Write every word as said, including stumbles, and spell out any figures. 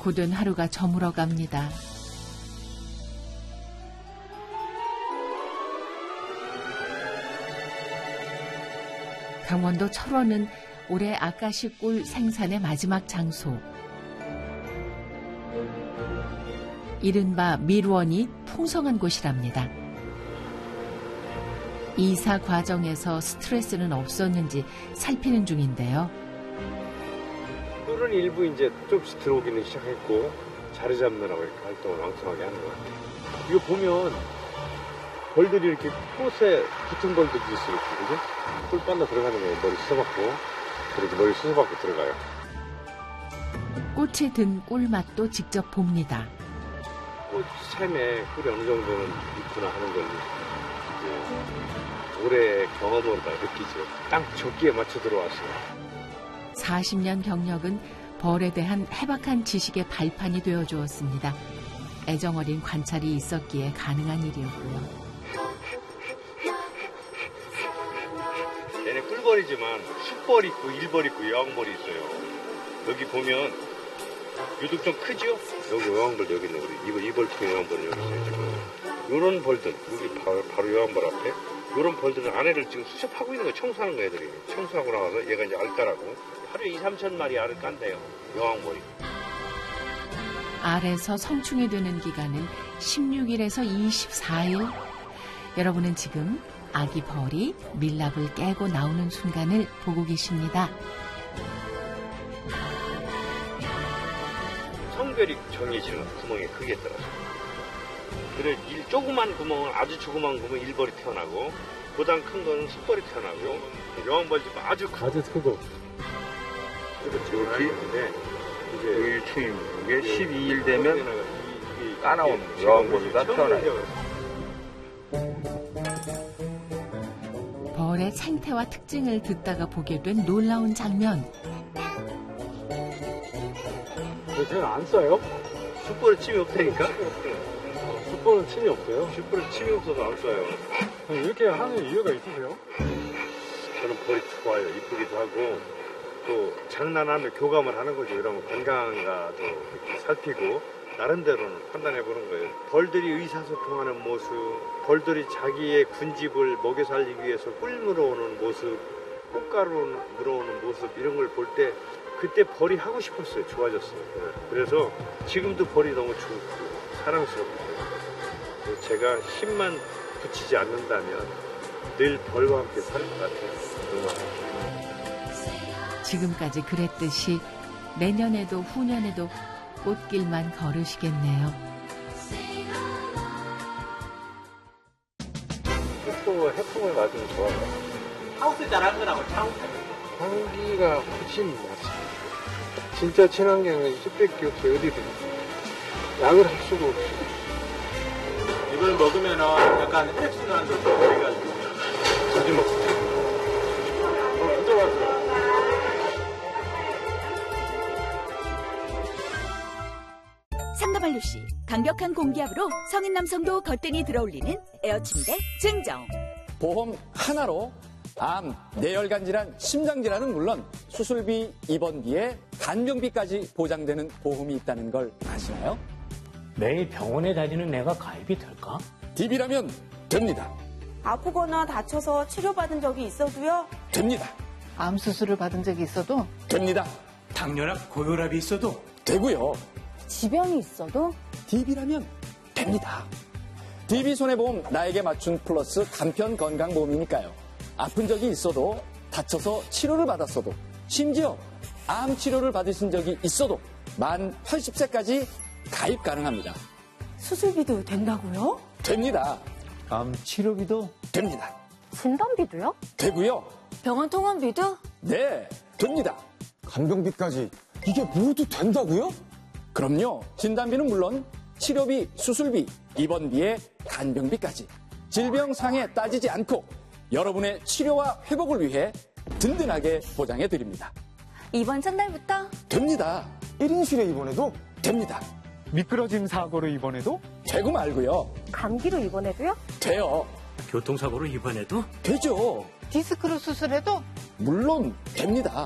고된 하루가 저물어 갑니다. 강원도 철원은 올해 아까시 꿀 생산의 마지막 장소. 이른바 밀원이 풍성한 곳이랍니다. 이사 과정에서 스트레스는 없었는지 살피는 중인데요. 꿀은 일부 이제 조금씩 들어오기는 시작했고 자리 잡느라고 이렇게 활동을 왕성하게 하는 것 같아요. 이거 보면 벌들이 이렇게 꽃에 붙은 벌들도 있어요. 그죠? 꿀 빨라 들어가는 거예요. 머리 씻어받고 그렇게 머리 씻어받고 들어가요. 꽃에 든 꿀맛도 직접 봅니다. 꽃 삶에 꿀이 어느 정도는 있구나 하는 걸 이제 올해 경험으로 다 느끼죠. 딱 적기에 맞춰 들어왔어요. 사십 년 경력은 벌에 대한 해박한 지식의 발판이 되어 주었습니다. 애정어린 관찰이 있었기에 가능한 일이었고요. 얘네 꿀벌이지만 숫벌 있고 일벌 있고 여왕벌이 있어요. 여기 보면 유독 좀 크죠? 여기 여왕벌 여기 있는 우리 이벌 이벌 중에 여왕벌은 여기 있어요. 지금 이런 벌들 여기 바로, 바로 여왕벌 앞에 이런 벌들은 아내를 지금 수첩하고 있는 거 청소하는 거 애들이 청소하고 나와서 얘가 이제 알 따라고 하루에 이, 삼천 마리 알을 깐대요. 여왕벌이. 알에서 성충이 되는 기간은 십육 일에서 이십사 일. 여러분은 지금 아기 벌이 밀랍을 깨고 나오는 순간을 보고 계십니다. 성별이 정해지는 구멍의 크기에 따라서. 그래, 일 조그만 구멍은 아주 조그만 구멍 일벌이 태어나고, 보다 큰 거는 숫벌이 태어나고요. 여왕벌집 아주 크 아주 크고. 이렇게 있는데 이제 일주일 이게 십이 일 되면 까나오는 여왕벌이가 태어나요. 벌의 생태와 특징을 듣다가 보게 된 놀라운 장면. 저는 안 써요? 숯불에 침이 없다니까? 숯불은 침이 없어요? 숯불에 침이 없어서 안 써요. 이렇게 하는 이유가 있으세요? 저는 벌이 좋아요. 이쁘기도 하고 또 장난하며 교감을 하는 거죠. 이러면 건강한가도 이렇게 살피고 나름대로는 판단해보는 거예요. 벌들이 의사소통하는 모습, 벌들이 자기의 군집을 먹여 살리기 위해서 꿀 물어오는 모습, 꽃가루 물어오는 모습 이런 걸 볼 때 그때 벌이 하고 싶었어요. 좋아졌어요. 그래서 지금도 벌이 너무 좋고 사랑스럽고 제가 힘만 붙이지 않는다면 늘 벌과 함께 살 것 같아요. 지금까지 그랬듯이 내년에도 후년에도 꽃길만 걸으시겠네요. 또 해풍을 맞으면 좋아요. 하우스 잘한 거라고 차우스. 향기가 훨씬 낫지. 진짜 친환경은 숲밖에 없어요. 어디든. 약을 할 수가 없어. 이걸 먹으면은 약간 혈액순환도 좀 돼가지고. 자주 먹어. 어, 진짜 맛있어. 상담할 씨 강력한 공기압으로 성인 남성도 거뜬히 들어올리는 에어침대 증정. 보험 하나로 암, 뇌혈관 질환, 심장 질환은 물론 수술비, 입원비에 간병비까지 보장되는 보험이 있다는 걸 아시나요? 매일 병원에 다니는 내가 가입이 될까? 디비라면 됩니다. 아프거나 다쳐서 치료받은 적이 있어도요? 됩니다. 암 수술을 받은 적이 있어도? 됩니다. 당뇨나 고혈압이 있어도? 되고요. 지병이 있어도? 디비라면 됩니다. 디비 손해보험 나에게 맞춘 플러스 간편 건강보험이니까요. 아픈 적이 있어도 다쳐서 치료를 받았어도 심지어 암 치료를 받으신 적이 있어도 만 팔십 세까지 가입 가능합니다. 수술비도 된다고요? 됩니다. 암 치료비도? 됩니다. 진단비도요? 되고요. 병원 통원비도? 네, 됩니다. 간병비까지 이게 모두 된다고요? 그럼요. 진단비는 물론 치료비, 수술비, 입원비에 간병비까지 질병상에 따지지 않고 여러분의 치료와 회복을 위해 든든하게 보장해드립니다. 이번 첫날부터? 됩니다. 일 인실에 입원해도? 됩니다. 미끄러짐 사고로 입원해도? 되고 말고요. 감기로 입원해도요? 돼요. 교통사고로 입원해도? 되죠. 디스크로 수술해도? 물론 됩니다.